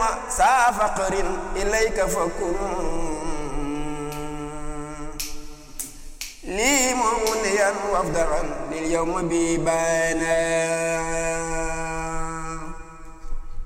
saa faqrin ilayka fakun lii moomu ne yan wafdaran lil yawma bi baana